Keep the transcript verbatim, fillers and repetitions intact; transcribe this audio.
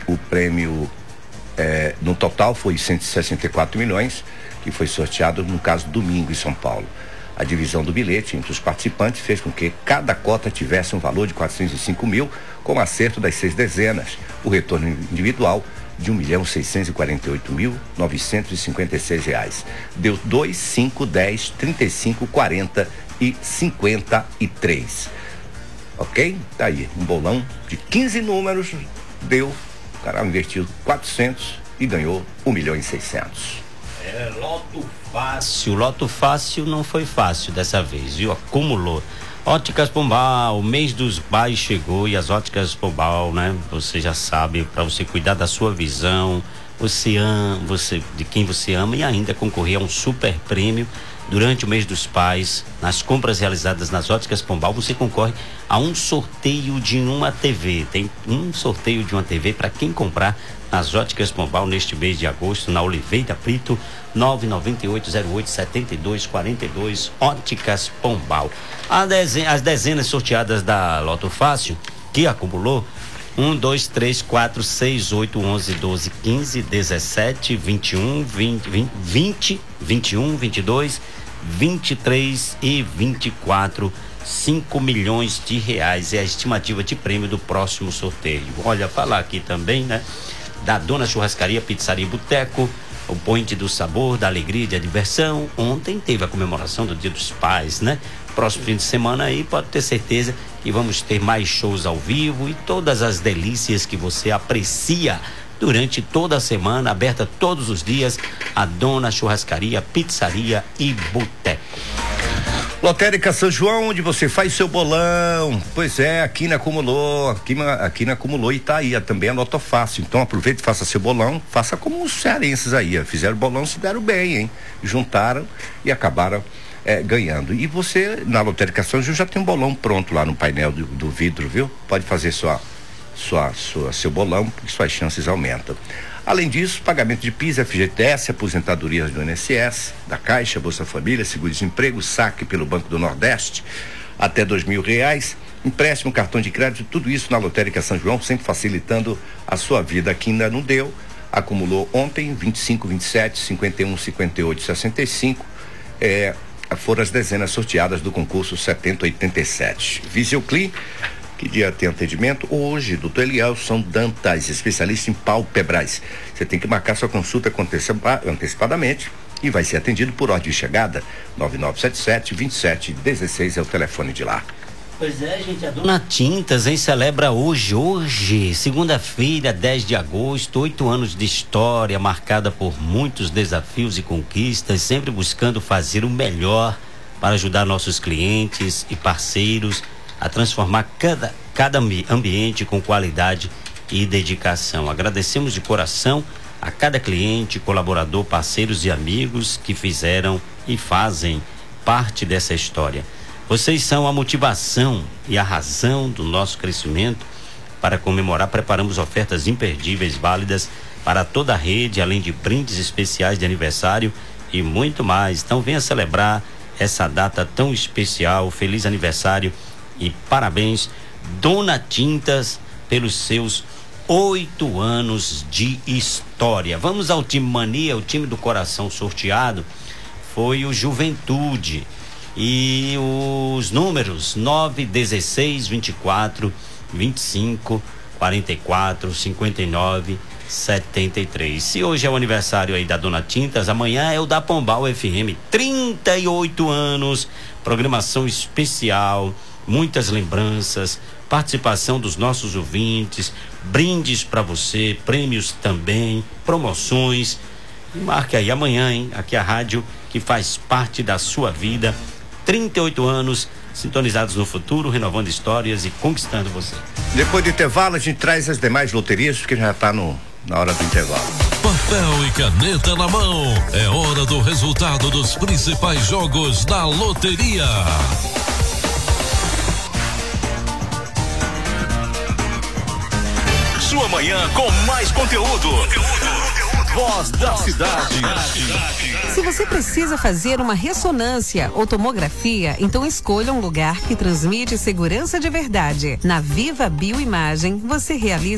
o prêmio é, no total foi cento e sessenta e quatro milhões, que foi sorteado no caso domingo em São Paulo. A divisão do bilhete entre os participantes fez com que cada cota tivesse um valor de quatrocentos e cinco mil, com acerto das seis dezenas. O retorno individual de um milhão seiscentos e quarenta e oito mil novecentos e cinquenta e seis reais. Deu dois, cinco, dez, trinta e cinco, quarenta e cinquenta e três. Ok? Tá aí, um bolão de quinze números, deu, o cara investiu quatrocentos e ganhou um milhão e seiscentos. É, loto fácil, loto fácil não foi fácil dessa vez, viu? Acumulou. Óticas Pombal, o mês dos pais chegou e as Óticas Pombal, né? Você já sabe, para você cuidar da sua visão, você ama, você, de quem você ama, e ainda concorrer a um super prêmio durante o mês dos pais. Nas compras realizadas nas Óticas Pombal, você concorre a um sorteio de uma T V. Tem um sorteio de uma T V para quem comprar nas Óticas Pombal neste mês de agosto, na Oliveira Brito, nove nove oito zero oito sete dois quatro dois, Óticas Pombal. A dezen- as dezenas sorteadas da Loto Fácil, que acumulou um, dois, três, quatro, seis, oito, onze, doze, quinze, dezessete, vinte e um, vinte, vinte, vinte, vinte e um, vinte e dois, vinte e três e vinte e quatro. cinco milhões de reais é a estimativa de prêmio do próximo sorteio. Olha, falar aqui também, né? Da Dona Churrascaria, Pizzaria e Boteco, o Point do Sabor, da Alegria e da Diversão. Ontem teve a comemoração do Dia dos Pais, né? Próximo fim de semana aí, pode ter certeza que vamos ter mais shows ao vivo e todas as delícias que você aprecia durante toda a semana, aberta todos os dias, a Dona Churrascaria, Pizzaria e Boteco. Lotérica São João, onde você faz seu bolão. Pois é, aqui na Acumulou, aqui na, aqui na Acumulou e tá aí, também a Loto Fácil. Então aproveite e faça seu bolão, faça como os cearenses aí, ó, fizeram bolão, se deram bem, hein? Juntaram e acabaram é, ganhando. E você, na Lotérica São João, já tem um bolão pronto lá no painel do, do vidro, viu? Pode fazer sua, sua, sua, seu bolão, porque suas chances aumentam. Além disso, pagamento de P I S, F G T S, aposentadorias do I N S S, da Caixa, Bolsa Família, seguro-desemprego, saque pelo Banco do Nordeste, até dois mil reais, empréstimo, cartão de crédito, tudo isso na Lotérica São João, sempre facilitando a sua vida. Aqui ainda não deu, acumulou ontem, vinte e cinco, vinte e sete, cinquenta e um, cinquenta e oito, sessenta e cinco, é, foram as dezenas sorteadas do concurso setenta oitenta e sete. Visioclean, que dia tem atendimento? Hoje, doutor Elielson Dantas, especialista em pálpebras. Você tem que marcar sua consulta antecipadamente e vai ser atendido por ordem de chegada. nove nove sete sete, dois sete um seis é o telefone de lá. Pois é, gente, a Dona Tintas, hein, celebra hoje, hoje, segunda-feira, dez de agosto, oito anos de história, marcada por muitos desafios e conquistas, sempre buscando fazer o melhor para ajudar nossos clientes e parceiros a transformar cada, cada ambiente com qualidade e dedicação. Agradecemos de coração a cada cliente, colaborador, parceiros e amigos que fizeram e fazem parte dessa história. Vocês são a motivação e a razão do nosso crescimento. Para comemorar, preparamos ofertas imperdíveis, válidas para toda a rede, além de brindes especiais de aniversário e muito mais. Então venha celebrar essa data tão especial. Feliz aniversário e parabéns, Dona Tintas, pelos seus oito anos de história. Vamos ao time Mania, o time do coração sorteado foi o Juventude. E os números nove, dezesseis, vinte e quatro, vinte e cinco, quarenta e quatro, cinquenta e nove, setenta e três. Se hoje é o aniversário aí da Dona Tintas, amanhã é o da Pombal F M, trinta e oito anos, programação especial, muitas lembranças, participação dos nossos ouvintes, brindes para você, prêmios também, promoções. E marque aí amanhã, hein? Aqui a rádio que faz parte da sua vida. trinta e oito anos, sintonizados no futuro, renovando histórias e conquistando você. Depois do intervalo, a gente traz as demais loterias, porque já está no, na hora do intervalo. Papel e caneta na mão, é hora do resultado dos principais jogos da loteria. Sua manhã com mais conteúdo. Voz da cidade. Se você precisa fazer uma ressonância ou tomografia, então escolha um lugar que transmite segurança de verdade. Na Viva Bioimagem, você realiza